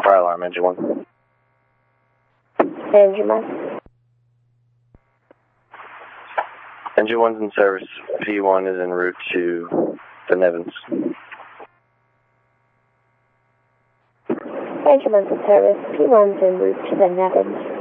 Fire alarm, engine 1. Engine 1. Engine 1's in service. P1 is en route to the Nevins. Engine 1's in service. P1's en route to the Nevins.